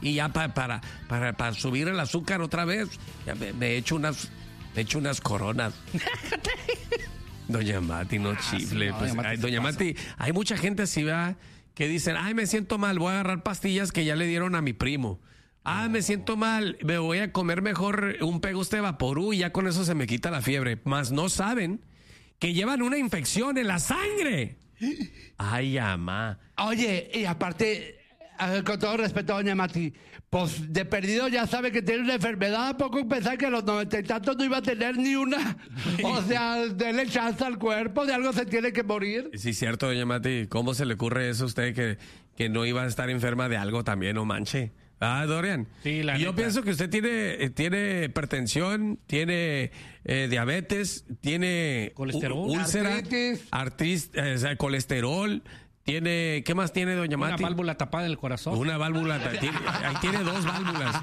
Y ya para subir el azúcar otra vez, ya me echo unas coronas. Doña Mati, no chifle. no, Pues, doña Mati, hay mucha gente así, ¿verdad? Que dicen, ay, me siento mal, voy a agarrar pastillas que ya le dieron a mi primo. Ah, me siento mal, me voy a comer mejor un Pegoste Vaporú y ya con eso se me quita la fiebre. Mas no saben que llevan una infección en la sangre. Ay, amá. Oye, y aparte, con todo respeto, doña Mati, pues de perdido ya sabe que tiene una enfermedad. ¿A poco pensar que a los 90 y tantos no iba a tener ni una? O sea, denle chance al cuerpo, de algo se tiene que morir. Sí, cierto, doña Mati. ¿Cómo se le ocurre eso a usted que no iba a estar enferma de algo también, no manche? Ah, Dorian. Sí, y yo pienso que usted tiene hipertensión, tiene diabetes, tiene colesterol, úlcera, o sea, colesterol, tiene, ¿qué más tiene, doña Mati? Una válvula tapada del corazón. Una válvula, ahí tiene dos válvulas.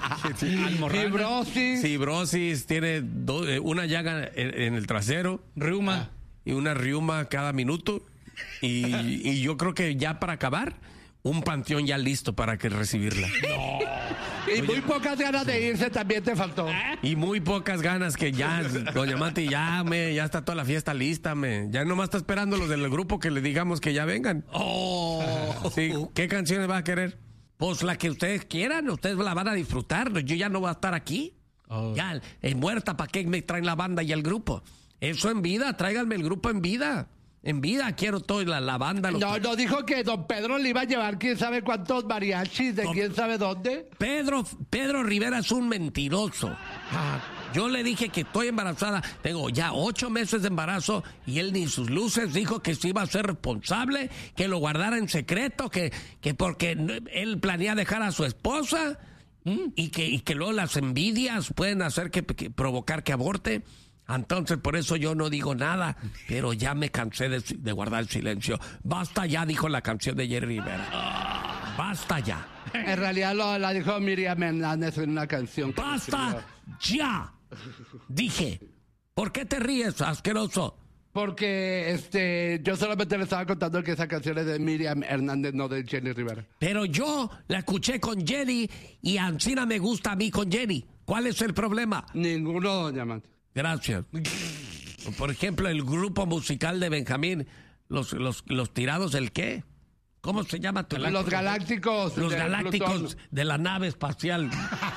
Fibrosis, tiene una llaga en el trasero. Reuma. Y una riuma cada minuto. Y yo creo que ya para acabar, un panteón ya listo para que recibirla. No. Y muy pocas ganas de irse también te faltó. Y muy pocas ganas que ya, doña Mati, ya está toda la fiesta lista, ya nomás está esperando los del grupo que le digamos que ya vengan. Sí, ¿qué canciones va a querer? Pues la que ustedes quieran, ustedes la van a disfrutar, yo ya no voy a estar aquí. Ya, muerta, ¿para qué me traen la banda y el grupo? Eso en vida, tráiganme el grupo en vida. En vida quiero todo, la banda. No dijo que don Pedro le iba a llevar quién sabe cuántos mariachis de quién sabe dónde. Pedro Rivera es un mentiroso. Yo le dije que estoy embarazada, tengo ya 8 meses de embarazo y él ni sus luces dijo que se iba a ser responsable, que lo guardara en secreto, que porque él planea dejar a su esposa y que luego las envidias pueden hacer que provocar que aborte. Entonces, por eso yo no digo nada, pero ya me cansé de guardar el silencio. Basta ya, dijo la canción de Jerry Rivera. Basta ya. En realidad la dijo Miriam Hernández en una canción. Basta ya, dije. ¿Por qué te ríes, asqueroso? Porque yo solamente le estaba contando que esa canción es de Miriam Hernández, no de Jenny Rivera. Pero yo la escuché con Jenny y Ancina me gusta a mí con Jenny. ¿Cuál es el problema? Ninguno, doña Mati. Gracias. Por ejemplo, el grupo musical de Benjamín, los tirados del qué? ¿Cómo se llama? Los Galácticos. Los Galácticos de la nave espacial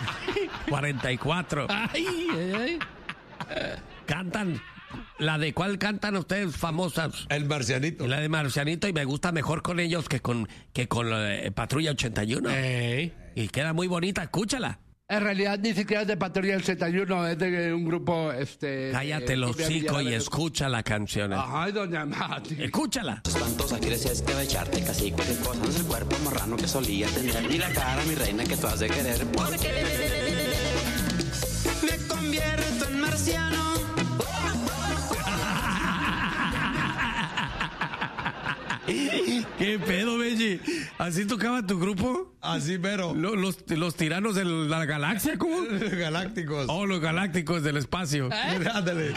44. Cantan. ¿La de cuál cantan ustedes famosas? El Marcianito. La de Marcianito, y me gusta mejor con ellos que con Patrulla 81. Y queda muy bonita, escúchala. En realidad ni siquiera es de Patrulla 81, es de un grupo Cállate los hocico y escucha la canción. Ay, doña Mati. Escúchala. Espantosa, quieres que va a echarte casi que te cosas el cuerpo marrano que solía tener y la cara, mi reina, que tú has de querer. Porque me convierto en marciano. ¿Qué pedo, Benji? ¿Así tocaba tu grupo? Así, pero. Los tiranos de la galaxia, ¿cómo? Los galácticos. Oh, los galácticos del espacio. Ándale.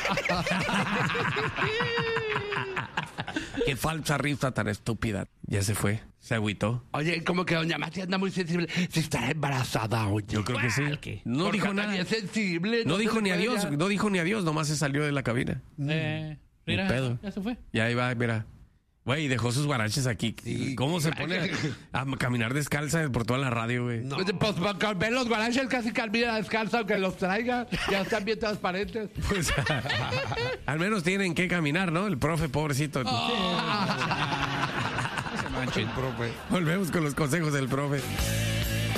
Qué falsa risa tan estúpida. Ya se fue. Se agüitó. Oye, como que doña Mati anda muy sensible. Si está embarazada, oye. Yo creo que sí. No dijo nada. Es sensible. No dijo ni adiós. No dijo ni adiós. Nomás se salió de la cabina. Mira, pedo. ya se fue. Ya iba, mira. Güey, dejó sus guaraches aquí. Sí. ¿Cómo se pone a caminar descalza por toda la radio, güey? No. Pues ver los guaraches casi camina descalza, aunque los traiga. Ya están bien transparentes. Pues, al menos tienen que caminar, ¿no? El profe, pobrecito. Se manchen. El profe. Volvemos con los consejos del profe.